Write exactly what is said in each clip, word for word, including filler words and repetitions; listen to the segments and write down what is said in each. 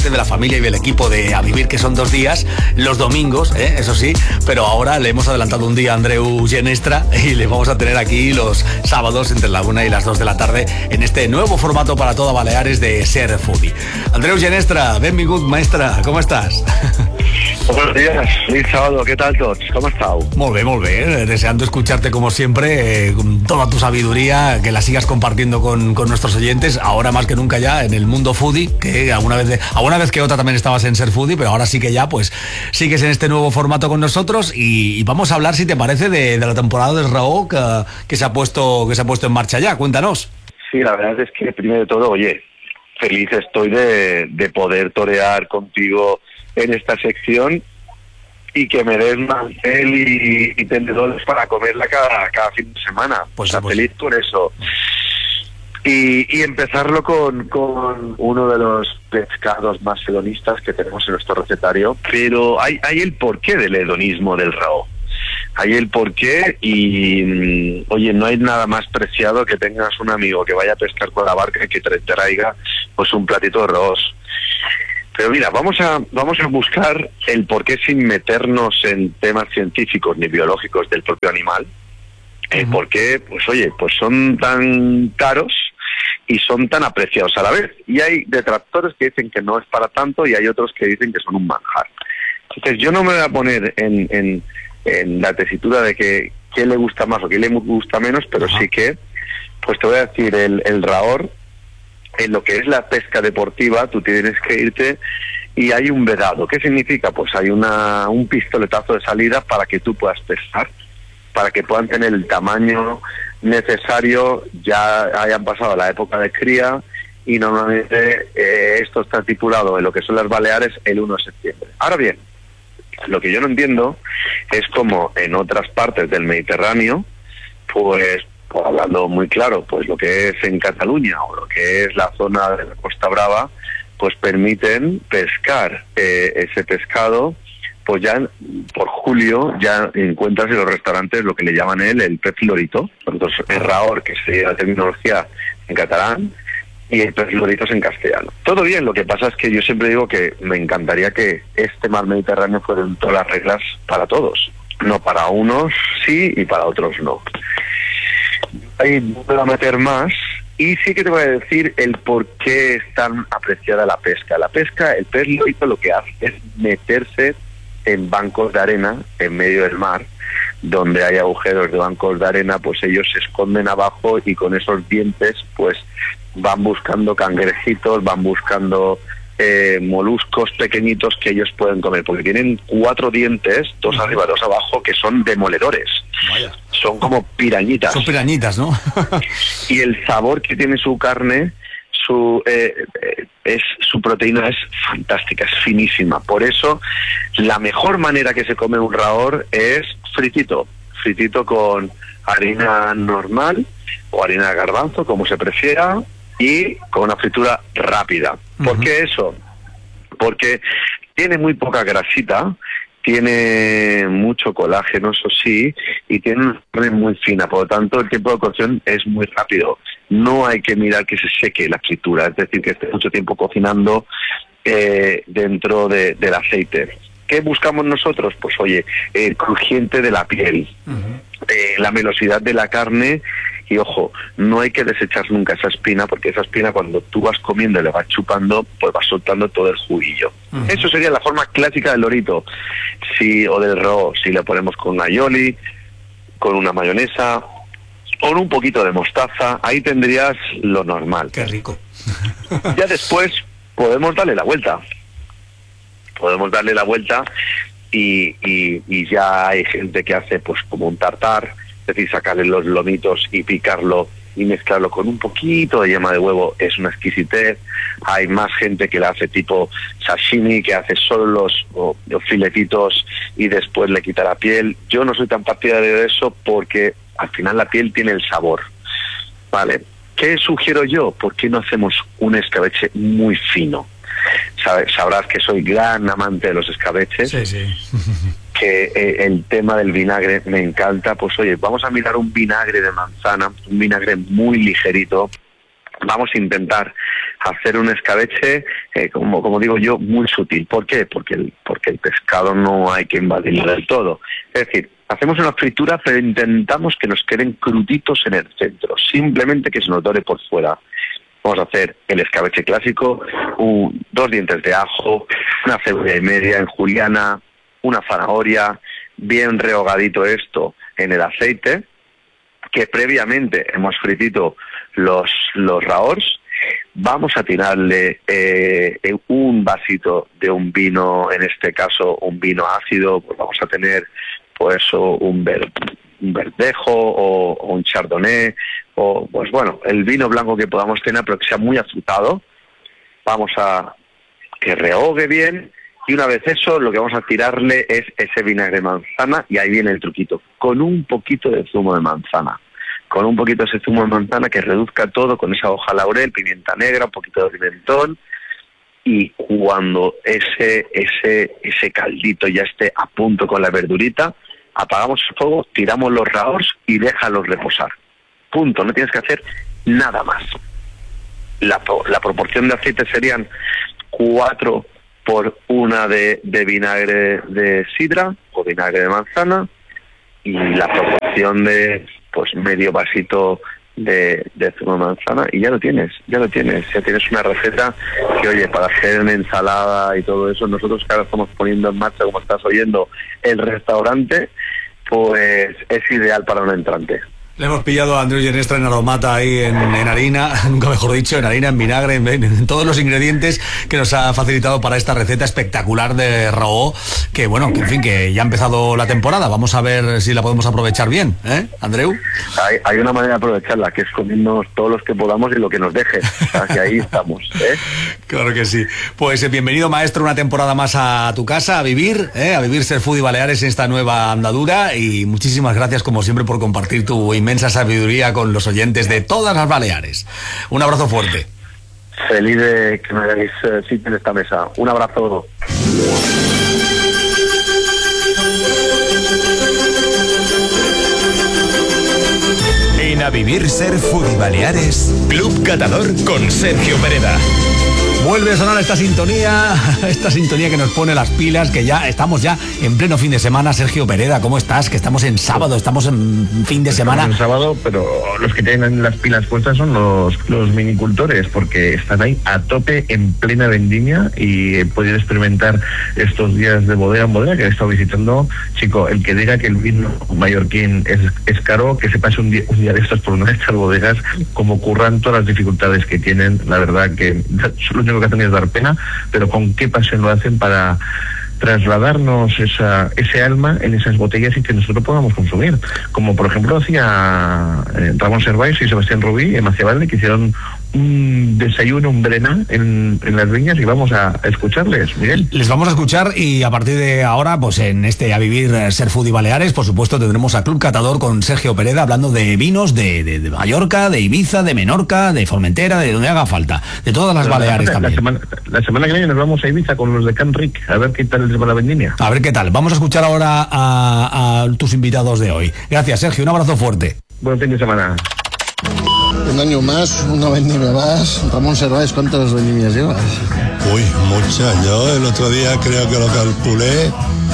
parte de la familia y del equipo de A Vivir, que son dos días, los domingos, ¿eh? Eso sí, pero ahora le hemos adelantado un día a Andreu Genestra y le vamos a tener aquí los sábados entre la una y las dos de la tarde en este nuevo formato para toda Baleares de Ser Foodie. Andreu Genestra, benvingut, maestra, com estàs? Buenos días, feliz sábado, ¿qué tal todos? ¿Cómo estás? Muy bien, muy bien, deseando escucharte como siempre, eh, con toda tu sabiduría, que la sigas compartiendo con, con nuestros oyentes, ahora más que nunca ya en el mundo foodie, que alguna vez, de, alguna vez que otra también estabas en Ser Foodie, pero ahora sí que ya pues sigues en este nuevo formato con nosotros y, y vamos a hablar, si te parece, de, de la temporada del Raó que, que, se ha puesto, que se ha puesto en marcha ya. Cuéntanos. Sí, la verdad es que primero de todo, oye, feliz estoy de, de poder torear contigo en esta sección y que me des mantel y, y tenedores para comerla cada, cada fin de semana. Pues, o sea, pues. feliz por eso. Y, y empezarlo con, con uno de los pescados más hedonistas que tenemos en nuestro recetario, pero hay, hay el porqué del hedonismo del Raó. Hay el porqué y, oye, no hay nada más preciado que tengas un amigo que vaya a pescar con la barca y que te traiga pues un platito de arroz. Pero mira, vamos a vamos a buscar el porqué sin meternos en temas científicos ni biológicos del propio animal. El porqué, pues oye, pues son tan caros y son tan apreciados a la vez. Y hay detractores que dicen que no es para tanto y hay otros que dicen que son un manjar. Entonces yo no me voy a poner en, en, en la tesitura de que qué le gusta más o qué le gusta menos, pero Ajá. sí que, pues te voy a decir, el, el raor, en lo que es la pesca deportiva, tú tienes que irte y hay un vedado. ¿Qué significa? Pues hay una un pistoletazo de salida para que tú puedas pescar, para que puedan tener el tamaño necesario, ya hayan pasado la época de cría y normalmente eh, esto está estipulado en lo que son las Baleares el uno de septiembre. Ahora bien, lo que yo no entiendo es cómo en otras partes del Mediterráneo, pues hablando muy claro, pues lo que es en Cataluña o lo que es la zona de la Costa Brava, pues permiten pescar eh, ese pescado, pues ya por julio ya encuentras en los restaurantes lo que le llaman él el pez lorito, entonces el raor, que sería la terminología en catalán, y el pez lorito es en castellano. Todo bien, lo que pasa es que yo siempre digo que me encantaría que este mar Mediterráneo fueran todas las reglas para todos, no para unos sí y para otros no. Ahí voy a meter más y sí que te voy a decir el por qué es tan apreciada la pesca. La pesca, el pez lorito lo que hace es meterse en bancos de arena en medio del mar, donde hay agujeros de bancos de arena, pues ellos se esconden abajo y con esos dientes pues van buscando cangrejitos, van buscando eh, moluscos pequeñitos que ellos pueden comer, porque tienen cuatro dientes, dos arriba, dos abajo, que son demoledores. Vaya. Son como pirañitas. Son pirañitas, ¿no? Y el sabor que tiene su carne, su eh, eh, es su proteína es fantástica, es finísima. Por eso, la mejor manera que se come un raor es fritito. Fritito con harina normal o harina de garbanzo, como se prefiera, y con una fritura rápida. ¿Por qué uh-huh. eso? Porque tiene muy poca grasita, tiene mucho colágeno, eso sí, y tiene una carne muy fina, por lo tanto el tiempo de cocción es muy rápido. No hay que mirar que se seque la fritura, es decir, que esté mucho tiempo cocinando eh, dentro de, del aceite. ¿Qué buscamos nosotros? Pues oye, el crujiente de la piel, uh-huh. eh, la melosidad de la carne. Y ojo, no hay que desechar nunca esa espina, porque esa espina cuando tú vas comiendo y le vas chupando, pues vas soltando todo el juguillo. Uh-huh. Eso sería la forma clásica del lorito, si, o del raó, si le ponemos con aioli, con una mayonesa, o un poquito de mostaza, ahí tendrías lo normal. Qué rico. Ya después podemos darle la vuelta. Podemos darle la vuelta y, y, y ya hay gente que hace pues como un tartar, es decir, sacarle los lomitos y picarlo y mezclarlo con un poquito de yema de huevo, es una exquisitez. Hay más gente que la hace tipo sashimi, que hace solo los, o, los filetitos y después le quita la piel. Yo no soy tan partidario de eso porque al final la piel tiene el sabor, ¿vale? ¿Qué sugiero yo? ¿Por qué no hacemos un escabeche muy fino? Sabrás que soy gran amante de los escabeches. Sí, sí. Que eh, el tema del vinagre me encanta. Pues oye, vamos a mirar un vinagre de manzana, un vinagre muy ligerito. Vamos a intentar hacer un escabeche, eh, como, como digo yo, muy sutil. ¿Por qué? Porque el, porque el pescado no hay que invadirlo del todo. Es decir, hacemos una fritura, pero intentamos que nos queden cruditos en el centro, simplemente que se nos dore por fuera. Vamos a hacer el escabeche clásico, un, dos dientes de ajo, una cebolla y media en juliana, una zanahoria, bien rehogadito esto en el aceite, que previamente hemos fritito los, los raors. Vamos a tirarle eh, un vasito de un vino, en este caso un vino ácido, pues vamos a tener pues un, ver, un verdejo o, o un chardonnay, o pues bueno, el vino blanco que podamos tener, pero que sea muy afrutado. Vamos a que rehogue bien, y una vez eso, lo que vamos a tirarle es ese vinagre de manzana, y ahí viene el truquito, con un poquito de zumo de manzana. Con un poquito de ese zumo de manzana que reduzca todo, con esa hoja laurel, pimienta negra, un poquito de pimentón, y cuando ese ese ese caldito ya esté a punto con la verdurita, apagamos el fuego, tiramos los raors y déjalos reposar. Punto, no tienes que hacer nada más. La, la proporción de aceite serían cuatro por una de, de vinagre de sidra o vinagre de manzana, y la proporción de pues medio vasito de, de zumo de manzana, y ya lo tienes, ya lo tienes, ya tienes una receta que, oye, para hacer una ensalada y todo eso, nosotros que ahora estamos poniendo en marcha, como estás oyendo, el restaurante, pues es ideal para un entrante. Le hemos pillado a Andreu Genestra en aromata ahí en, en harina, nunca mejor dicho, en harina, en vinagre, en, en todos los ingredientes que nos ha facilitado para esta receta espectacular de Raó, que bueno, que en fin, que ya ha empezado la temporada. Vamos a ver si la podemos aprovechar bien, ¿eh, Andreu? Hay, hay una manera de aprovecharla, que es comiendo todos los que podamos y lo que nos deje. Así ahí estamos, ¿eh? Claro que sí. Pues bienvenido, maestro, una temporada más a tu casa, a vivir, ¿eh? a vivir Ser Foodie Baleares en esta nueva andadura, y muchísimas gracias como siempre por compartir tu inmensa sabiduría con los oyentes de todas las Baleares. Un abrazo fuerte. Feliz de que me hagáis eh, sitio en esta mesa. Un abrazo. En A Vivir Ser Foodie Baleares, Club Catador con Sergio Pereda. Vuelve a sonar esta sintonía, esta sintonía que nos pone las pilas, que ya estamos ya en pleno fin de semana. Sergio Pereda, ¿cómo estás? Que estamos en sábado, estamos en fin de semana. Estamos en sábado, pero los que tienen las pilas puestas son los, los minicultores, porque están ahí a tope en plena vendimia, y he podido experimentar estos días de bodega en bodega que he estado visitando. Chico, el que diga que el vino mallorquín es, es caro, que se pase un día, un día de estos por una de estas bodegas, como curran todas las dificultades que tienen. La verdad que lo único que hacen es dar pena, pero con qué pasión lo hacen para trasladarnos esa, ese alma en esas botellas y que nosotros podamos consumir. Como por ejemplo hacía eh, Ramón Servais y Sebastián Rubí en Maciavalde, que hicieron un desayuno, un brená en, en las viñas, y vamos a escucharles, Miguel. Les vamos a escuchar, y a partir de ahora, pues en este A Vivir Ser Foodie Baleares, por supuesto, tendremos a Club Catador con Sergio Pereda hablando de vinos de, de, de Mallorca, de Ibiza, de Menorca, de Formentera, de donde haga falta, de todas las la, Baleares la, también. La semana, la semana que viene nos vamos a Ibiza con los de Can Ric, a ver qué tal les va la vendimia. A ver qué tal. Vamos a escuchar ahora a, a tus invitados de hoy. Gracias, Sergio, un abrazo fuerte. Buen fin de semana. Un año más, una vendimia más. Ramón Servais, ¿cuántas vendimias llevas? Uy, muchas. Yo el otro día creo que lo calculé.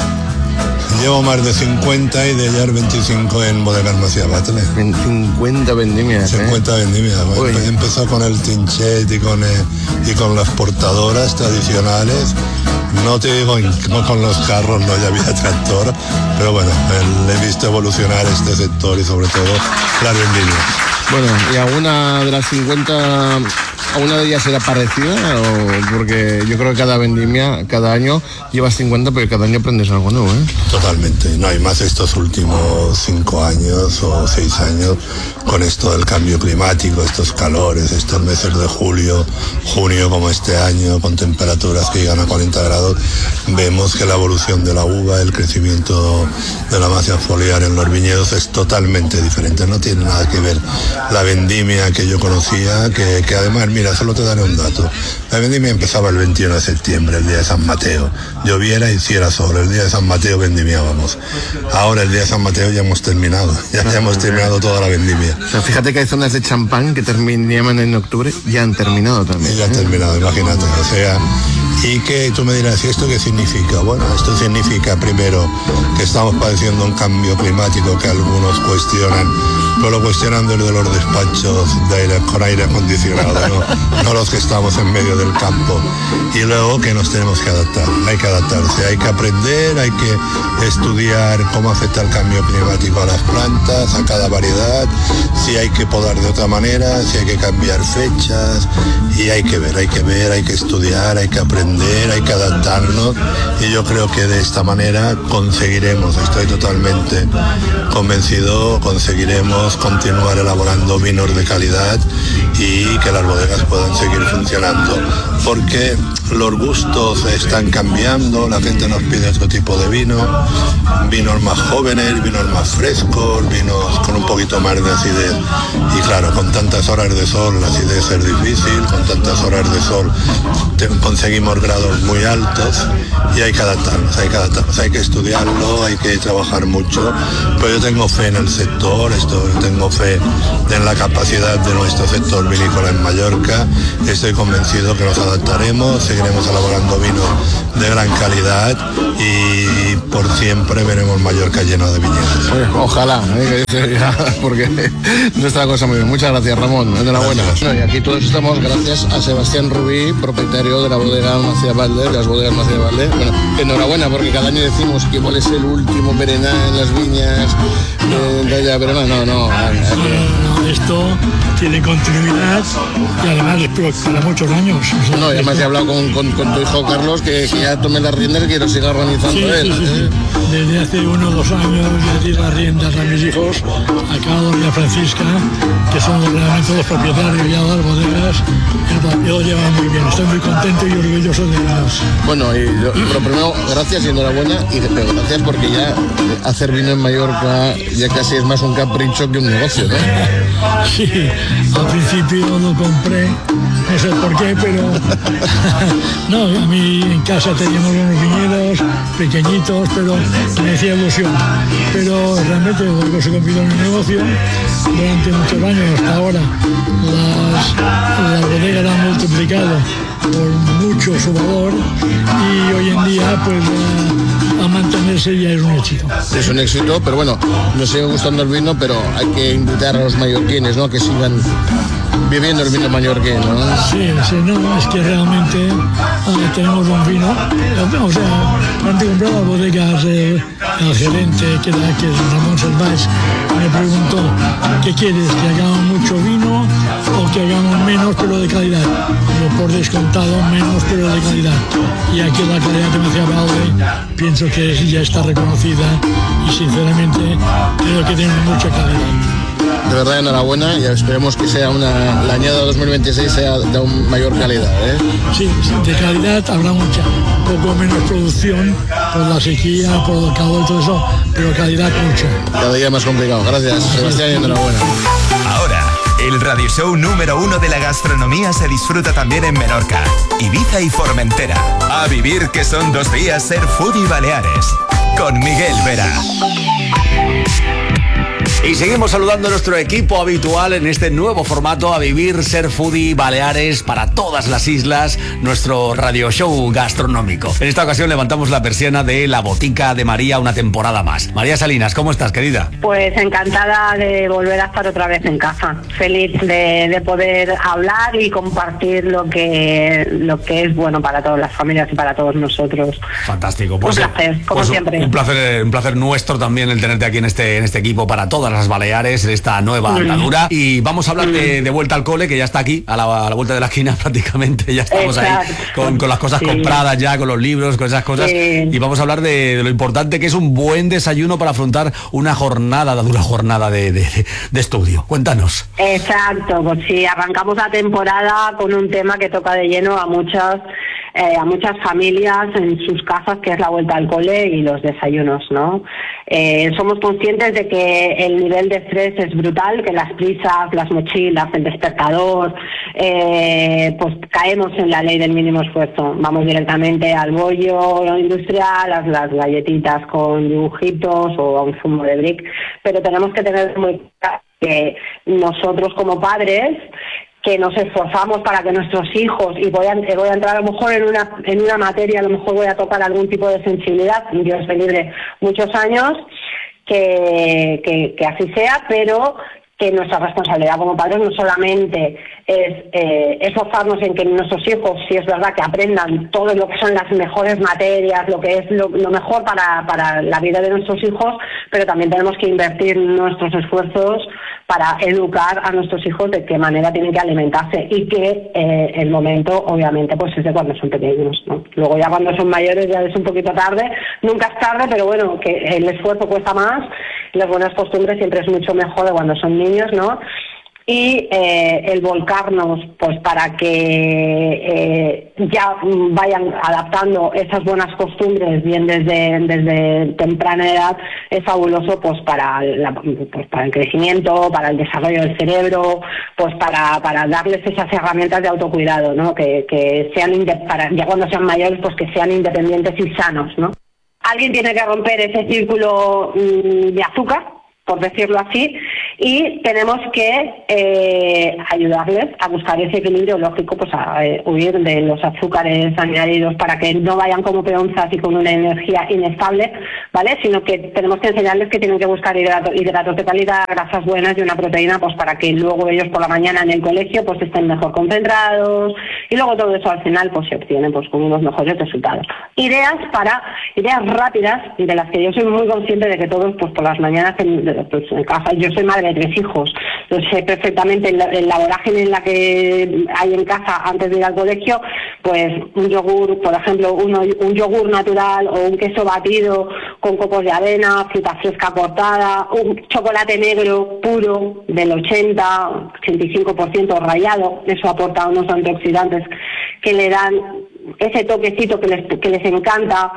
Llevo más de cincuenta, y de ellas veinticinco en Bodegas Maciavalde. cincuenta vendimias, cincuenta ¿eh? vendimias. Bueno, empezó con el Tinchet y con, el, y con las portadoras tradicionales. No te digo con los carros, no, ya había tractor, pero bueno, el, he visto evolucionar este sector, y sobre todo las vendimias. Bueno, ¿y alguna de las cincuenta, alguna de ellas será parecida? O porque yo creo que cada vendimia, cada año llevas cincuenta, pero cada año aprendes algo nuevo, ¿eh? Totalmente, no hay más estos últimos cinco años o seis años, con esto del cambio climático, estos calores, estos meses de julio, junio como este año, con temperaturas que llegan a cuarenta grados, vemos que la evolución de la uva, el crecimiento de la masa foliar en los viñedos es totalmente diferente, no tiene nada que ver la vendimia que yo conocía, que, que además, mira, mira, solo te daré un dato. La vendimia empezaba el veintiuno de septiembre, el día de San Mateo. Lloviera, hiciera sol, el día de San Mateo vendimiábamos. Ahora el día de San Mateo ya hemos terminado, ya, ya hemos terminado toda la vendimia. O sea, fíjate que hay zonas de champán que terminaban en octubre, ya han terminado también. Ya han terminado, imagínate, o sea... ¿Y qué? Tú me dirás, ¿y esto qué significa? Bueno, esto significa primero que estamos padeciendo un cambio climático que algunos cuestionan, pero lo cuestionan desde los despachos de aire, con aire acondicionado, ¿no? No los que estamos en medio del campo. Y luego que nos tenemos que adaptar, hay que adaptarse, hay que aprender, hay que estudiar cómo afecta el cambio climático a las plantas, a cada variedad, si hay que podar de otra manera, si hay que cambiar fechas, y hay que ver, hay que ver, hay que estudiar, hay que aprender, hay que adaptarnos, y yo creo que de esta manera conseguiremos, estoy totalmente convencido, conseguiremos continuar elaborando vinos de calidad y que las bodegas puedan seguir funcionando, porque los gustos están cambiando, la gente nos pide otro tipo de vino, vinos más jóvenes, vinos más frescos, vinos con un poquito más de acidez, y claro, con tantas horas de sol la acidez es difícil, con tantas horas de sol te, conseguimos grados muy altos y hay que adaptarnos, hay que adaptarnos, hay que estudiarlo, hay que trabajar mucho, pero yo tengo fe en el sector, esto, tengo fe en la capacidad de nuestro sector vinícola en Mallorca, estoy convencido que nos adaptaremos, seguiremos elaborando vinos de gran calidad y por siempre veremos Mallorca lleno de viñedos. Pues, ojalá, ¿eh? Porque nuestra cosa muy bien. Muchas gracias, Ramón, enhorabuena. Bueno, y aquí todos estamos gracias a Sebastián Rubí, propietario de la bodega Macías Valde, de las bodegas Macías Valde. Bueno, enhorabuena, porque cada año decimos que cuál es el último Berená en las viñas de, de allá, pero no, no, no. no, esto tiene continuidad y además es para muchos años. O sea, no, y además he hablado con, con, con tu hijo Carlos que, que ya tome las riendas y que lo siga organizando sí, él. Sí, sí, ¿eh? sí. Desde hace uno o dos años le di las riendas a mis hijos, a Carlos y a Francisca, que son realmente los propietarios ya de las bodegas. El lo lleva muy bien, estoy muy contento y orgulloso de ellos. Bueno, y lo, lo primero, gracias y enhorabuena, y pero gracias porque ya hacer vino en Mallorca ya casi es más un capricho que un negocio, ¿no? Sí, al principio lo compré, no sé por qué, pero no, a mí en casa teníamos unos viñedos pequeñitos, pero me hacía ilusión. Pero realmente luego se convirtió en un negocio durante muchos años, hasta ahora las, las bodegas han multiplicado por mucho su valor y hoy en día pues a, a mantenerse ya es un éxito. Es un éxito, pero bueno, nos sigue gustando el vino, pero hay que invitar a los mallorquines, ¿no? Que sigan viviendo el vino mallorquín, ¿no? Sí, sí, no, es que realmente uh, tenemos un vino, o sea, antes de comprar las bodegas, eh, el gerente, que, era, que es Ramón Servais, me preguntó, ¿qué quieres? ¿Que hagamos mucho vino o que hagamos menos pero de calidad? Yo por descontado, menos pero de calidad. Y aquí la calidad de Macías Valde pienso que ya está reconocida y sinceramente creo que tiene mucha calidad. De verdad, enhorabuena y esperemos que sea una, la añada dos mil veintiséis sea de aún mayor calidad, ¿eh? Sí, de calidad habrá mucha, poco menos producción por la sequía, por el calor y todo eso, pero calidad mucha. Cada día más complicado. Gracias, Sebastián, y enhorabuena. Ahora, el radio show número uno de la gastronomía se disfruta también en Menorca, Ibiza y Formentera. A vivir que son dos días ser Foodie Baleares, con Miguel Vera. Y seguimos saludando a nuestro equipo habitual en este nuevo formato, A Vivir, Ser Foodie Baleares, para todas las islas, nuestro radio show gastronómico. En esta ocasión levantamos la persiana de La Botica de María una temporada más. María Salinas, ¿cómo estás, querida? Pues encantada de volver a estar otra vez en casa. Feliz de, de poder hablar y compartir lo que, lo que es bueno para todas las familias y para todos nosotros. Fantástico. Pues, un placer, como pues siempre. Un placer, un placer nuestro también el tenerte aquí en este, en este equipo para todas las Baleares, en esta nueva andadura. Y vamos a hablar mm. de, de vuelta al cole, que ya está aquí, a la, a la vuelta de la esquina prácticamente, ya estamos Exacto. ahí con, con las cosas sí. compradas ya, con los libros, con esas cosas. Sí. Y vamos a hablar de, de lo importante que es un buen desayuno para afrontar una jornada, una dura jornada de, de, de estudio. Cuéntanos. Exacto, pues sí, arrancamos la temporada con un tema que toca de lleno a muchas eh, a muchas familias en sus casas, que es la vuelta al cole y los desayunos, ¿no? Eh, somos conscientes de que el nivel de estrés es brutal, que las prisas, las mochilas, el despertador, eh, pues caemos en la ley del mínimo esfuerzo. Vamos directamente al bollo industrial, las, las galletitas con dibujitos o a un zumo de brick, pero tenemos que tener muy claro que nosotros como padres, que nos esforzamos para que nuestros hijos, y voy a, voy a entrar a lo mejor en una en una materia, a lo mejor voy a tocar algún tipo de sensibilidad, Dios me libre, muchos años, que, que, que así sea, pero que nuestra responsabilidad como padres no solamente es eh, esforzarnos en que nuestros hijos, si es verdad, que aprendan todo lo que son las mejores materias, lo que es lo, lo mejor para, para la vida de nuestros hijos, pero también tenemos que invertir nuestros esfuerzos para educar a nuestros hijos de qué manera tienen que alimentarse, y que eh, el momento, obviamente, pues es de cuando son pequeños, ¿no? Luego ya cuando son mayores ya es un poquito tarde, nunca es tarde, pero bueno, que el esfuerzo cuesta más, las buenas costumbres siempre es mucho mejor de cuando son niños, ¿no? Y eh, el volcarnos, pues para que eh, ya vayan adaptando esas buenas costumbres bien desde, desde temprana edad, es fabuloso, pues para, la, pues para el crecimiento, para el desarrollo del cerebro, pues para, para darles esas herramientas de autocuidado, ¿no? Que, que sean, para, ya cuando sean mayores, pues que sean independientes y sanos, ¿no? Alguien tiene que romper ese círculo mmm, de azúcar, por decirlo así, y tenemos que eh, ayudarles a buscar ese equilibrio lógico, pues a eh, huir de los azúcares añadidos para que no vayan como peonzas y con una energía inestable, ¿vale? Sino que tenemos que enseñarles que tienen que buscar hidratos, hidratos de calidad, grasas buenas y una proteína, pues para que luego ellos por la mañana en el colegio pues estén mejor concentrados, y luego todo eso al final pues se obtiene pues con unos mejores resultados. Ideas para, ideas rápidas, de las que yo soy muy consciente de que todos pues por las mañanas en, pues, en casa, yo soy madre de tres hijos, yo sé perfectamente en la, en la vorágine en la que hay en casa antes de ir al colegio, pues un yogur, por ejemplo, uno, un yogur natural o un queso batido con copos de avena, fruta fresca cortada, un chocolate negro puro del ochenta, ochenta y cinco por ciento rallado, eso aporta unos antioxidantes que le dan ese toquecito que les, que les encanta.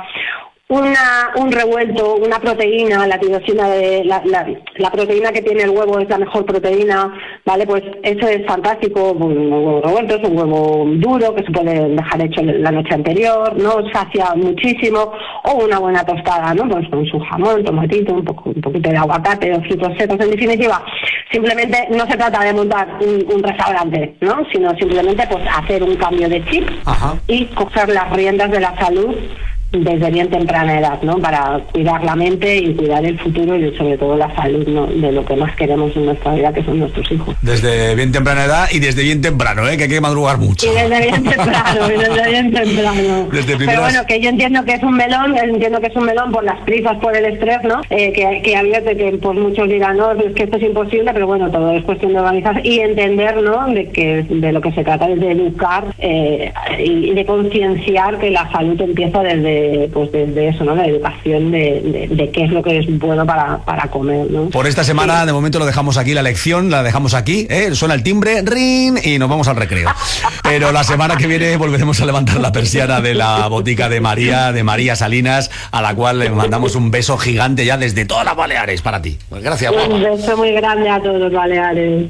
Una, un revuelto, una proteína, la tirosina de la, la, la proteína que tiene el huevo es la mejor proteína, ¿vale? Pues eso es fantástico, un huevo revuelto, es un huevo duro que se puede dejar hecho la noche anterior, ¿no? Sacia muchísimo, o una buena tostada, ¿no? Pues con su jamón, tomatito, un poco, un poquito de aguacate o frutos secos, en definitiva. Simplemente no se trata de montar un, un restaurante, ¿no? Sino simplemente pues hacer un cambio de chip. Ajá. Y coger las riendas de la salud desde bien temprana edad, ¿no? Para cuidar la mente y cuidar el futuro y sobre todo la salud, ¿no? De lo que más queremos en nuestra vida, que son nuestros hijos. Desde bien temprana edad y desde bien temprano, ¿eh? Que hay que madrugar mucho. Y desde bien temprano, y desde bien temprano. Desde primeras... Pero bueno, que yo entiendo que es un melón, entiendo que es un melón por las prisas, por el estrés, ¿no? Eh, que, que advierte que pues muchos dirán, no, es que esto es imposible, pero bueno, todo es cuestión de organizarse y entender, ¿no? De que de lo que se trata es de educar eh, y de concienciar que la salud empieza desde pues desde eso, ¿no? La educación de, de, de qué es lo que es bueno para, para comer, ¿no? Por esta semana, sí. De momento lo dejamos aquí, la lección, la dejamos aquí, ¿eh? Suena el timbre, rin, y nos vamos al recreo. Pero la semana que viene volveremos a levantar la persiana de la botica de María, de María Salinas, a la cual le mandamos un beso gigante ya desde todas las Baleares para ti. Pues gracias, un papá. Beso muy grande a todos los Baleares.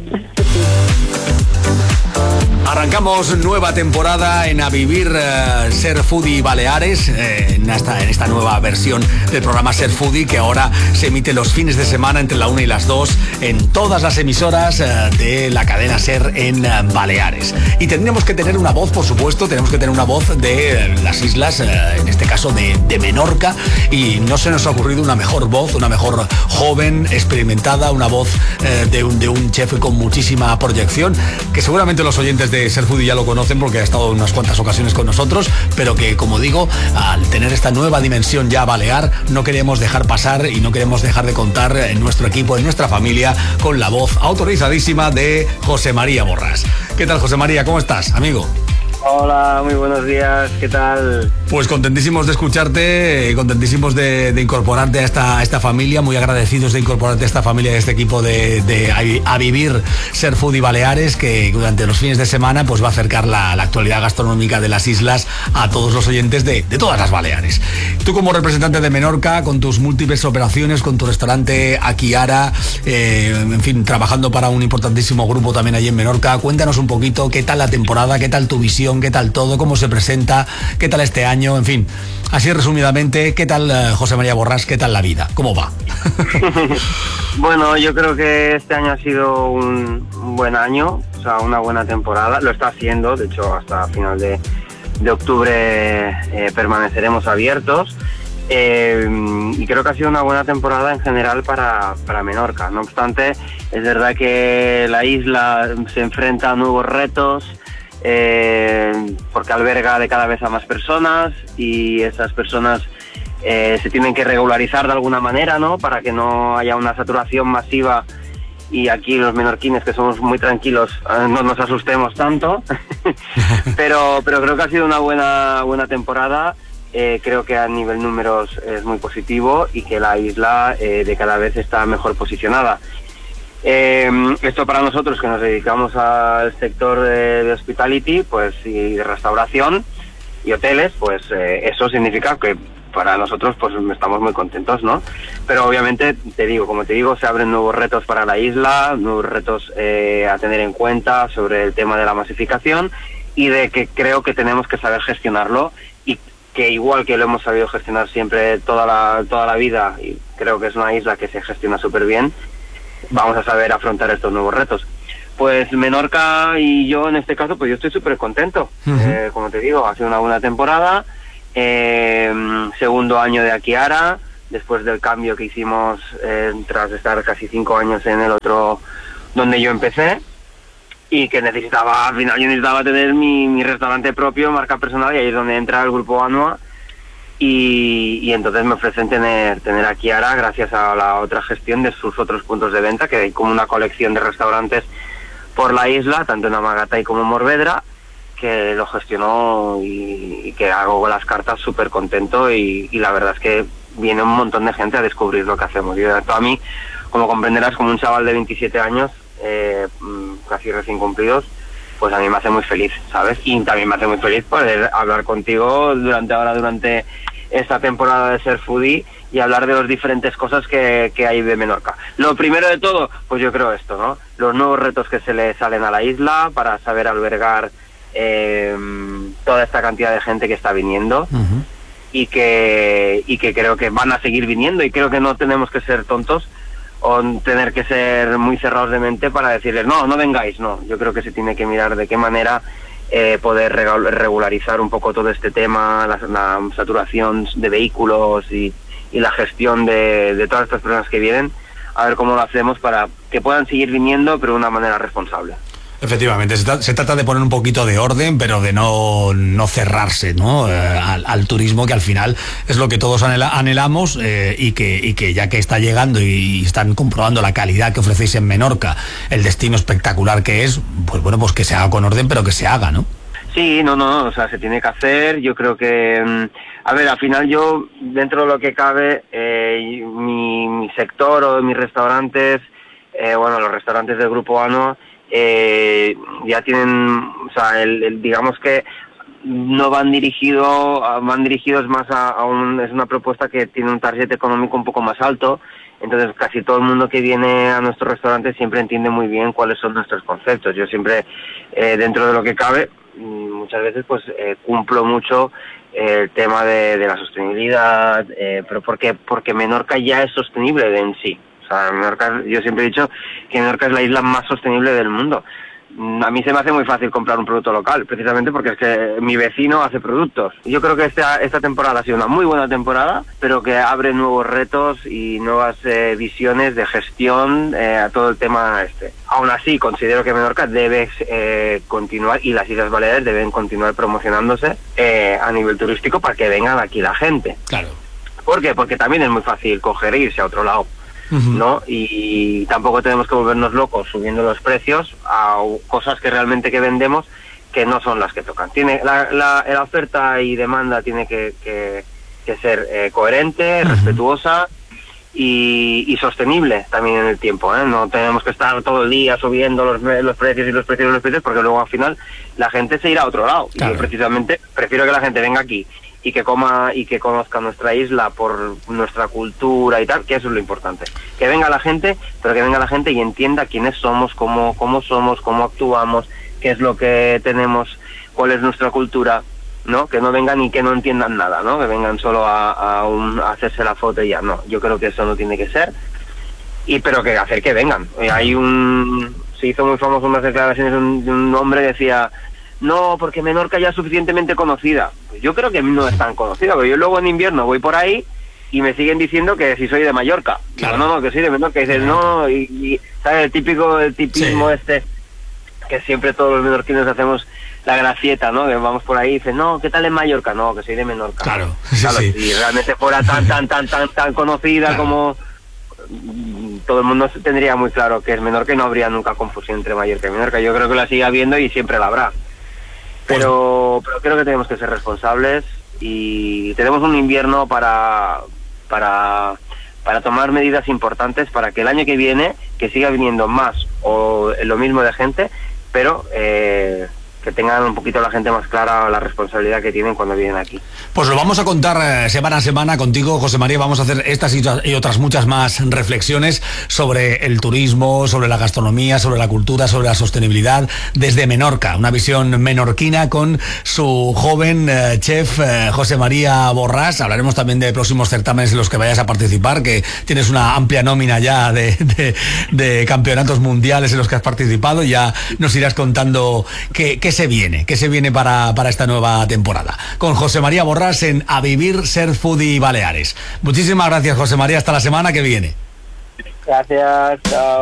Arrancamos nueva temporada en A Vivir uh, Ser Foodie Baleares, eh, en, esta, en esta nueva versión del programa Ser Foodie, que ahora se emite los fines de semana entre la una y las dos en todas las emisoras uh, de la cadena Ser en uh, Baleares. Y tendríamos que tener una voz, por supuesto, tenemos que tener una voz de uh, las islas, uh, en este caso de, de Menorca, y no se nos ha ocurrido una mejor voz, una mejor joven, experimentada, una voz uh, de, un, de un chef con muchísima proyección, que seguramente los oyentes de Ser Foodie ya lo conocen porque ha estado en unas cuantas ocasiones con nosotros, pero que, como digo, al tener esta nueva dimensión ya balear, no queremos dejar pasar y no queremos dejar de contar en nuestro equipo, en nuestra familia, con la voz autorizadísima de José María Borràs. ¿Qué tal, José María? ¿Cómo estás, amigo? Hola, muy buenos días, ¿qué tal? Pues contentísimos de escucharte, contentísimos de, de incorporarte a esta, a esta familia, muy agradecidos de incorporarte a esta familia, a este equipo de, de a, a vivir Ser Foodie Baleares, que durante los fines de semana pues va a acercar la, la actualidad gastronómica de las islas a todos los oyentes de, de todas las Baleares. Tú como representante de Menorca, con tus múltiples operaciones, con tu restaurante Akiara, eh, en fin, trabajando para un importantísimo grupo también allí en Menorca, cuéntanos un poquito qué tal la temporada, qué tal tu visión, qué tal todo, cómo se presenta, qué tal este año, en fin, así resumidamente, qué tal uh, José María Borrás, qué tal la vida, cómo va. Bueno, yo creo que este año ha sido un, un buen año, o sea, una buena temporada, lo está haciendo, de hecho hasta final de, de octubre eh, permaneceremos abiertos. Eh, y creo que ha sido una buena temporada en general para, para Menorca. No obstante, es verdad que la isla se enfrenta a nuevos retos, eh, porque alberga de cada vez a más personas y esas personas eh, se tienen que regularizar de alguna manera, ¿no? Para que no haya una saturación masiva y aquí los menorquines, que somos muy tranquilos, eh, no nos asustemos tanto. pero, pero creo que ha sido una buena, buena temporada. Eh, creo que a nivel números es muy positivo y que la isla eh, de cada vez está mejor posicionada. Eh, esto para nosotros que nos dedicamos al sector de, de hospitality, pues, y de restauración y hoteles, pues eh, eso significa que para nosotros pues estamos muy contentos, ¿no? Pero obviamente, te digo, como te digo, se abren nuevos retos para la isla, nuevos retos eh, a tener en cuenta sobre el tema de la masificación y de que creo que tenemos que saber gestionarlo y que igual que lo hemos sabido gestionar siempre toda la, toda la vida, y creo que es una isla que se gestiona súper bien, vamos a saber afrontar estos nuevos retos. Pues Menorca y yo en este caso, pues yo estoy súper contento. Uh-huh. Eh, como te digo, ha sido una buena temporada, eh, segundo año de Akiara, después del cambio que hicimos eh, tras estar casi cinco años en el otro donde yo empecé, y que necesitaba, al final yo necesitaba tener mi, mi restaurante propio, marca personal, y ahí es donde entra el grupo Anua, y, y entonces me ofrecen tener, tener Akiara gracias a la otra gestión de sus otros puntos de venta, que hay como una colección de restaurantes por la isla, tanto en Amagatay como en Morvedra, que lo gestionó y, y que hago las cartas súper contento, y, y la verdad es que viene un montón de gente a descubrir lo que hacemos. Yo, a mí, como comprenderás, como un chaval de veintisiete años, Eh, casi recién cumplidos, pues a mí me hace muy feliz, ¿sabes? Y también me hace muy feliz poder hablar contigo durante ahora, durante esta temporada de Ser Foodie, y hablar de las diferentes cosas que, que hay de Menorca. Lo primero de todo, pues yo creo esto, ¿no? Los nuevos retos que se le salen a la isla para saber albergar eh, toda esta cantidad de gente que está viniendo. Uh-huh. y que y que creo que van a seguir viniendo, y creo que no tenemos que ser tontos o tener que ser muy cerrados de mente para decirles no, no vengáis, no. Yo creo que se tiene que mirar de qué manera eh, poder regularizar un poco todo este tema, la, la saturación de vehículos y, y la gestión de, de todas estas personas que vienen, a ver cómo lo hacemos para que puedan seguir viniendo, pero de una manera responsable. Efectivamente, se, tra- se trata de poner un poquito de orden, pero de no, no cerrarse, ¿no? Eh, al, al turismo, que al final es lo que todos anhela- anhelamos eh, y, que, y que ya que está llegando y están comprobando la calidad que ofrecéis en Menorca, el destino espectacular que es, pues bueno, pues que se haga con orden, pero que se haga, ¿no? Sí, no, no, o sea, se tiene que hacer. Yo creo que, a ver, al final yo, dentro de lo que cabe, eh, mi, mi sector o mis restaurantes, eh, bueno, los restaurantes del Grupo Anua, Eh, ya tienen, o sea, el, el, digamos que no van dirigidos, van dirigidos más a, a un, es una propuesta que tiene un target económico un poco más alto, entonces casi todo el mundo que viene a nuestro restaurante siempre entiende muy bien cuáles son nuestros conceptos. Yo siempre, eh, dentro de lo que cabe, muchas veces pues eh, cumplo mucho el tema de, de la sostenibilidad, eh, pero porque, porque Menorca ya es sostenible de en sí. O sea, Menorca, yo siempre he dicho que Menorca es la isla más sostenible del mundo. A mí se me hace muy fácil comprar un producto local, precisamente porque es que mi vecino hace productos. Yo creo que esta, esta temporada ha sido una muy buena temporada, pero que abre nuevos retos y nuevas eh, visiones de gestión eh, a todo el tema este. Aún así, considero que Menorca debe eh, continuar, y las Islas Baleares deben continuar promocionándose eh, a nivel turístico para que vengan aquí la gente. Claro. ¿Por qué? Porque también es muy fácil coger e irse a otro lado. Uh-huh. ¿No? Y tampoco tenemos que volvernos locos subiendo los precios a cosas que realmente que vendemos que no son las que tocan. Tiene la, la, la oferta y demanda tiene que, que, que ser eh, coherente, uh-huh. respetuosa y, y sostenible también en el tiempo, ¿eh? No tenemos que estar todo el día subiendo los, los precios y los precios y los precios, porque luego al final la gente se irá a otro lado. Claro. Y yo precisamente prefiero que la gente venga aquí y que coma y que conozca nuestra isla por nuestra cultura y tal, que eso es lo importante. Que venga la gente, pero que venga la gente y entienda quiénes somos, cómo, cómo somos, cómo actuamos, qué es lo que tenemos, cuál es nuestra cultura, ¿no? Que no vengan y que no entiendan nada, ¿no? Que vengan solo a, a, un, a hacerse la foto y ya, no. Yo creo que eso no tiene que ser. Y pero que hacer que vengan. Hay un... Se hizo muy famoso unas declaraciones de un, de un hombre que decía... No, porque Menorca ya es suficientemente conocida. Pues yo creo que no es tan conocida, porque yo luego en invierno voy por ahí y me siguen diciendo que si soy de Mallorca. Claro. Digo, no, no, que soy de Menorca. Y dicen, no, y, y ¿sabes? El típico, el tipismo sí. este, que siempre todos los menorquinos hacemos la gracieta, ¿no? Que vamos por ahí y dicen, no, ¿qué tal en Mallorca? No, que soy de Menorca. Claro, sí, claro, sí. Si realmente fuera tan, tan, tan, tan, tan conocida claro. como... todo el mundo tendría muy claro que es Menorca y no habría nunca confusión entre Mallorca y Menorca. Yo creo que la sigue habiendo y siempre la habrá. Pero, pero creo que tenemos que ser responsables y tenemos un invierno para, para, para tomar medidas importantes para que el año que viene, que siga viniendo más o lo mismo de gente, pero eh, que tengan un poquito la gente más clara la responsabilidad que tienen cuando vienen aquí. Pues lo vamos a contar eh, semana a semana contigo, José María. Vamos a hacer estas y otras muchas más reflexiones sobre el turismo, sobre la gastronomía, sobre la cultura, sobre la sostenibilidad desde Menorca. Una visión menorquina con su joven eh, chef eh, José María Borràs. Hablaremos también de próximos certámenes en los que vayas a participar, que tienes una amplia nómina ya de, de, de campeonatos mundiales en los que has participado. Ya nos irás contando qué, qué se viene, qué se viene para, para esta nueva temporada. Con José María Borràs en A Vivir, Ser Foodie Baleares. Muchísimas gracias, José María. Hasta la semana que viene. Gracias, chao.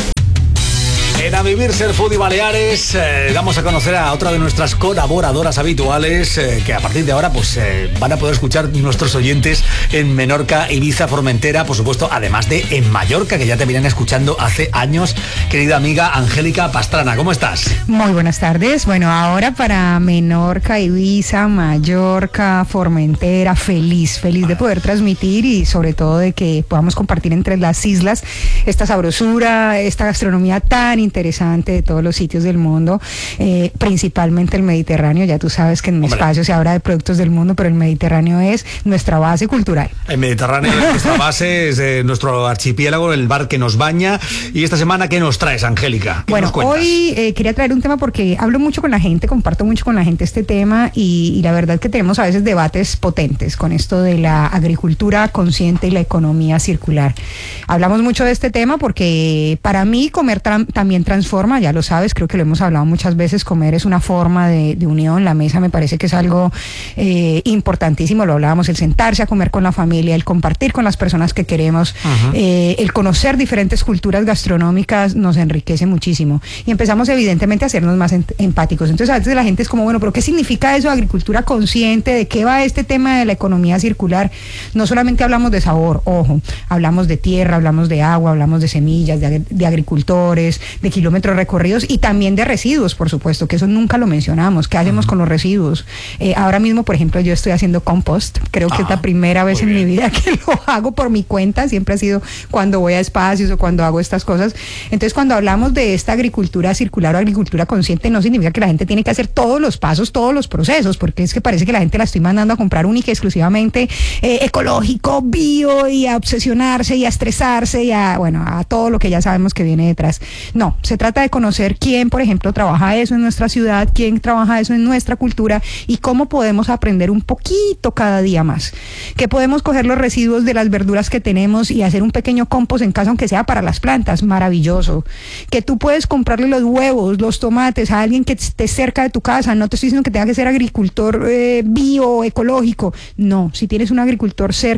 En A Vivir, Ser Foodie Baleares eh, damos a conocer a otra de nuestras colaboradoras habituales eh, que a partir de ahora pues eh, van a poder escuchar nuestros oyentes en Menorca, Ibiza, Formentera, por supuesto, además de en Mallorca, que ya te vienen escuchando hace años. Querida amiga Angélica Pastrana, ¿cómo estás? Muy buenas tardes. Bueno, ahora para Menorca, Ibiza, Mallorca, Formentera, feliz, feliz de poder transmitir y sobre todo de que podamos compartir entre las islas esta sabrosura, esta gastronomía tan interesante de todos los sitios del mundo, eh, principalmente el Mediterráneo. Ya tú sabes que en mi Hombre. espacio se habla de productos del mundo, pero el Mediterráneo es nuestra base cultural. El Mediterráneo es nuestra base, es eh, nuestro archipiélago, el bar que nos baña. Y esta semana, ¿qué nos traes, Angélica? Bueno, hoy eh, quería traer un tema porque hablo mucho con la gente, comparto mucho con la gente este tema y, y la verdad que tenemos a veces debates potentes con esto de la agricultura consciente y la economía circular. Hablamos mucho de este tema porque para mí comer tra- también transforma, ya lo sabes, creo que lo hemos hablado muchas veces, comer es una forma de, de unión, la mesa me parece que es algo eh, importantísimo, lo hablábamos, el sentarse a comer con la familia, el compartir con las personas que queremos, uh-huh. eh, el conocer diferentes culturas gastronómicas nos enriquece muchísimo y empezamos evidentemente a hacernos más en, empáticos. Entonces a veces la gente es como, bueno, pero ¿qué significa eso, agricultura consciente? ¿De qué va este tema de la economía circular? No solamente hablamos de sabor, ojo, hablamos de tierra, hablamos de agua, hablamos de semillas, de, de agricultores, de kilómetros recorridos y también de residuos, por supuesto, que eso nunca lo mencionamos. ¿Qué hacemos uh-huh. con los residuos? Eh, ahora mismo, por ejemplo, yo estoy haciendo compost. Creo ah, que es la primera vez en bien. mi vida que lo hago por mi cuenta. Siempre ha sido cuando voy a espacios o cuando hago estas cosas. Entonces, cuando hablamos de esta agricultura circular o agricultura consciente, no significa que la gente tiene que hacer todos los pasos, todos los procesos, porque es que parece que la gente la estoy mandando a comprar única y exclusivamente eh, ecológico, bio, y a obsesionarse y a estresarse y a, bueno, a todo lo que ya sabemos que viene detrás. No, se trata de conocer quién, por ejemplo, trabaja eso en nuestra ciudad, quién trabaja eso en nuestra cultura y cómo podemos aprender un poquito cada día más. Que podemos coger los residuos de las verduras que tenemos y hacer un pequeño compost en casa, aunque sea para las plantas, maravilloso. Que tú puedes comprarle los huevos, los tomates a alguien que esté cerca de tu casa. No te estoy diciendo que tenga que ser agricultor eh, bio, ecológico. No, si tienes un agricultor cerca,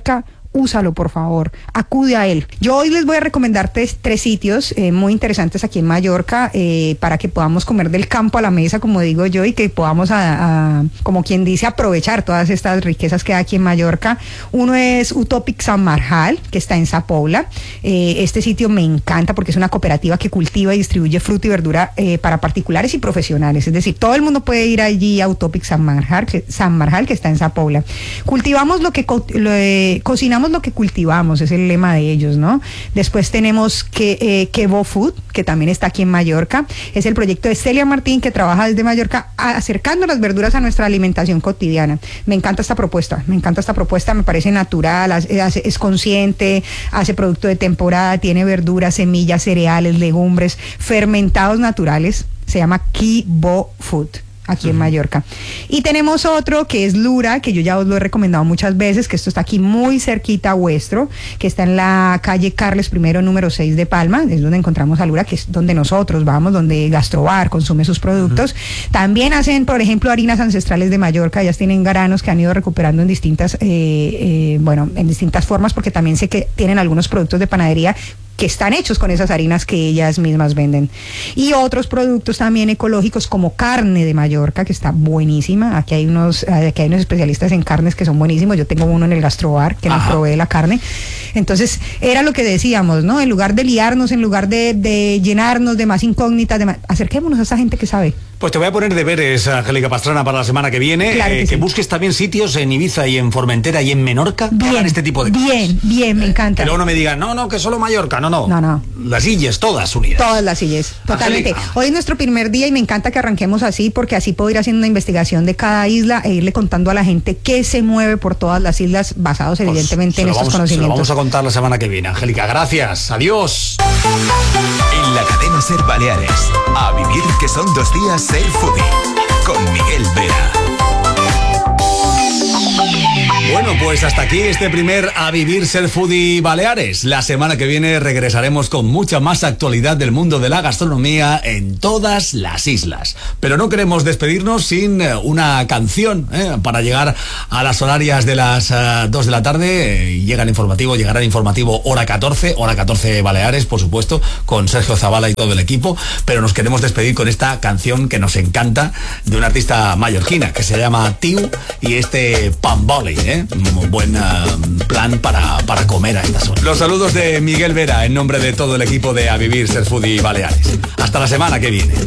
úsalo, por favor, acude a él. Yo hoy les voy a recomendar tres, tres sitios eh, muy interesantes aquí en Mallorca eh, para que podamos comer del campo a la mesa, como digo yo, y que podamos, a, a, como quien dice, aprovechar todas estas riquezas que hay aquí en Mallorca. Uno es Utopic San Marjal, que está en Sa Pobla. Eh, este sitio me encanta porque es una cooperativa que cultiva y distribuye fruta y verdura eh, para particulares y profesionales, es decir, todo el mundo puede ir allí a Utopic San Marjal, que, San Marjal, que está en Sa Pobla. Cultivamos lo que co lo, eh, cocinamos lo que cultivamos, es el lema de ellos, ¿no? Después tenemos que eh, Kevo Food, que también está aquí en Mallorca. Es el proyecto de Celia Martín, que trabaja desde Mallorca acercando las verduras a nuestra alimentación cotidiana. Me encanta esta propuesta, me encanta esta propuesta, me parece natural, hace, hace, es consciente, hace producto de temporada, tiene verduras, semillas, cereales, legumbres, fermentados naturales. Se llama Kevo Food, aquí uh-huh. en Mallorca. Y tenemos otro que es Lura, que yo ya os lo he recomendado muchas veces, que esto está aquí muy cerquita vuestro, que está en la calle Carles primero, número seis de Palma, es donde encontramos a Lura, que es donde nosotros vamos, donde Gastrobar consume sus productos. Uh-huh. También hacen, por ejemplo, harinas ancestrales de Mallorca, ellas tienen granos que han ido recuperando en distintas, eh, eh, bueno, en distintas formas, porque también sé que tienen algunos productos de panadería que están hechos con esas harinas que ellas mismas venden. Y otros productos también ecológicos como carne de Mallorca, que está buenísima. Aquí hay unos, aquí hay unos especialistas en carnes que son buenísimos. Yo tengo uno en el Gastrobar que nos provee la carne. Entonces, era lo que decíamos, ¿no? En lugar de liarnos, en lugar de, de llenarnos de más incógnitas, de más, acerquémonos a esa gente que sabe. Pues te voy a poner deberes, Angélica Pastrana, para la semana que viene. Claro que, eh, sí. que busques también sitios en Ibiza y en Formentera y en Menorca que bien, hagan este tipo de cosas. Bien, bien, me encanta. Que luego no me digan, no, no, que solo Mallorca. No, no. No, no. Las illes, todas unidas. Todas las illes, totalmente. Angélica. Hoy es nuestro primer día y me encanta que arranquemos así, porque así puedo ir haciendo una investigación de cada isla e irle contando a la gente qué se mueve por todas las islas, basados pues evidentemente en estos vamos, conocimientos. Se lo vamos a contar la semana que viene. Angélica, gracias. Adiós. En la cadena Ser Baleares, a vivir que son dos días Ser Foodie, con Miguel Vera. Bueno, pues hasta aquí este primer A Vivir Ser Foodie Baleares. La semana que viene regresaremos con mucha más actualidad del mundo de la gastronomía en todas las islas. Pero no queremos despedirnos sin una canción ¿eh? para llegar a las horarias de las uh, dos de la tarde. Eh, llega el informativo, llegará el informativo hora catorce, hora catorce Baleares, por supuesto, con Sergio Zavala y todo el equipo. Pero nos queremos despedir con esta canción que nos encanta, de una artista mallorquina que se llama Tiu, y este Pamboli, ¿eh? Un buen uh, plan para, para comer a estas horas. Los saludos de Miguel Vera en nombre de todo el equipo de A Vivir Ser Foodie Baleares. Hasta la semana que viene.